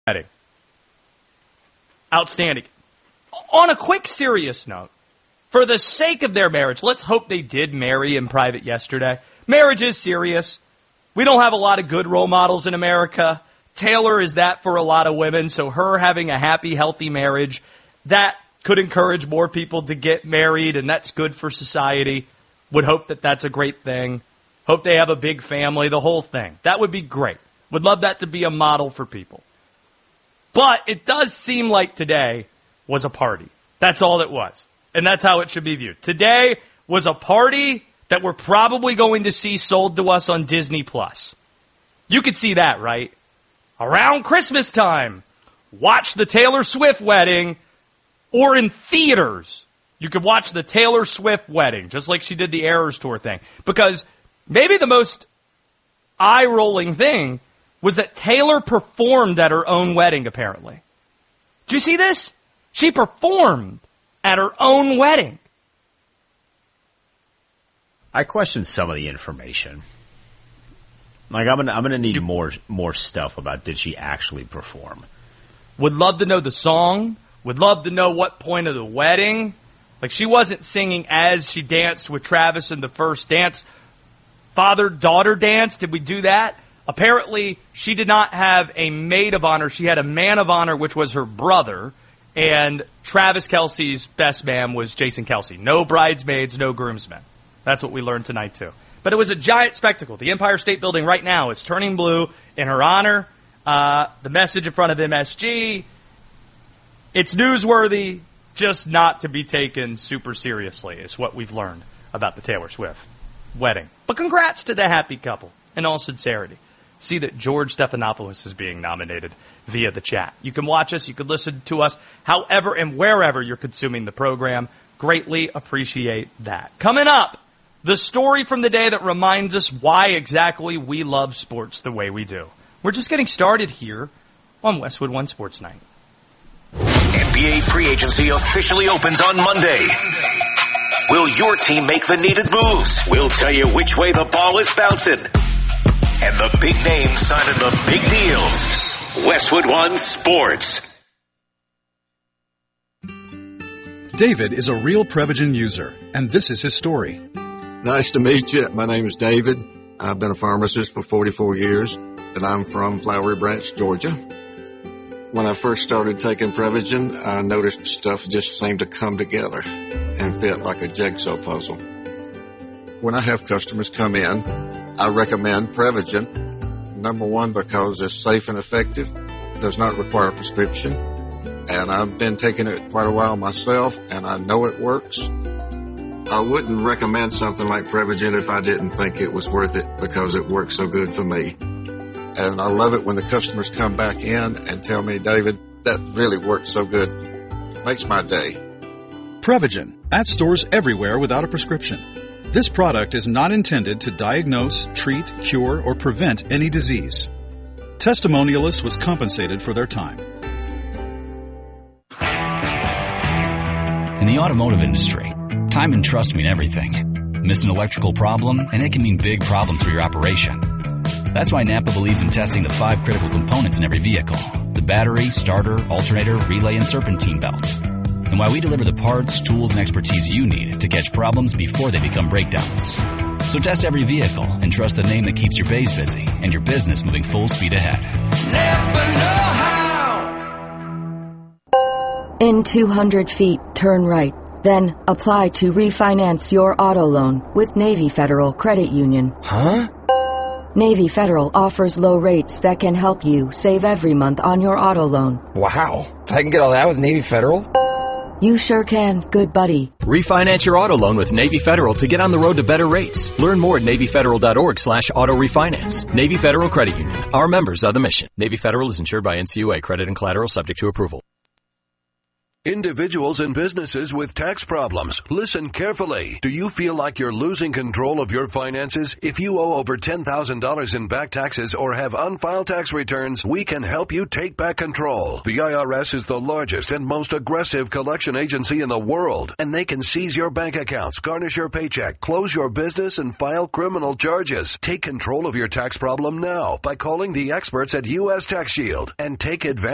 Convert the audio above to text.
wedding. Outstanding. On a quick serious note, for the sake of their marriage, let's hope they did marry in private yesterday. Marriage is serious. We don't have a lot of good role models in America. Taylor is that for a lot of women, so her having a happy, healthy marriage, that could encourage more people to get married, and that's good for society. Would hope that that's a great thing. Hope they have a big family, the whole thing. That would be great. Would love that to be a model for people. But it does seem like today was a party. That's all it was. And that's how it should be viewed. Today was a party that we're probably going to see sold to us on Disney+. You could see that, right? Around Christmas time, watch the Taylor Swift wedding, or in theaters. You could watch the Taylor Swift wedding, just like she did the Eras Tour thing. Because maybe the most eye-rolling thing was that Taylor performed at her own wedding, apparently. Did you see this? She performed at her own wedding. I question some of the information. Like, I'm gonna need more stuff about did she actually perform. Would love to know the song. Would love to know what point of the wedding. Like, she wasn't singing as she danced with Travis in the first dance. Father-daughter dance, did we do that? Apparently, she did not have a maid of honor. She had a man of honor, which was her brother. And Travis Kelce's best man was Jason Kelce. No bridesmaids, no groomsmen. That's what we learned tonight, too. But it was a giant spectacle. The Empire State Building right now is turning blue in her honor. The message in front of MSG. It's newsworthy, just not to be taken super seriously, is what we've learned about the Taylor Swift wedding. But congrats to the happy couple, in all sincerity. See that George Stephanopoulos is being nominated via the chat. You can watch us, you can listen to us, however and wherever you're consuming the program. Greatly appreciate that. Coming up, the story from the day that reminds us why exactly we love sports the way we do. We're just getting started here on Westwood One Sports Night. NBA free agency officially opens on Monday. Will your team make the needed moves? We'll tell you which way the ball is bouncing. And the big names signing the big deals. Westwood One Sports. David is a real Prevagen user, and this is his story. Nice to meet you. My name is David. I've been a pharmacist for 44 years, and I'm from Flowery Branch, Georgia. When I first started taking Prevagen, I noticed stuff just seemed to come together and fit like a jigsaw puzzle. When I have customers come in, I recommend Prevagen. Number one, because it's safe and effective, does not require a prescription, and I've been taking it quite a while myself, and I know it works. I wouldn't recommend something like Prevagen if I didn't think it was worth it because it works so good for me. And I love it when the customers come back in and tell me, David, that really worked so good. It makes my day. Prevagen, at stores everywhere without a prescription. This product is not intended to diagnose, treat, cure, or prevent any disease. Testimonialist was compensated for their time. In the automotive industry, time and trust mean everything. Miss an electrical problem, and it can mean big problems for your operation. That's why Napa believes in testing the 5 critical components in every vehicle: the battery, starter, alternator, relay, and serpentine belt. And why we deliver the parts, tools, and expertise you need to catch problems before they become breakdowns. So test every vehicle and trust the name that keeps your bays busy and your business moving full speed ahead. Never know how. In 200 feet, turn right. Then apply to refinance your auto loan with Navy Federal Credit Union. Huh? Navy Federal offers low rates that can help you save every month on your auto loan. Wow. I can get all that with Navy Federal? You sure can, good buddy. Refinance your auto loan with Navy Federal to get on the road to better rates. Learn more at NavyFederal.org/auto refinance. Navy Federal Credit Union. Our members are the mission. Navy Federal is insured by NCUA. Credit and collateral subject to approval. Individuals and businesses with tax problems, listen carefully. Do you feel like you're losing control of your finances? If you owe over $10,000 in back taxes or have unfiled tax returns, we can help you take back control. The IRS is the largest and most aggressive collection agency in the world, and they can seize your bank accounts, garnish your paycheck, close your business, and file criminal charges. Take control of your tax problem now by calling the experts at U.S. Tax Shield and take advantage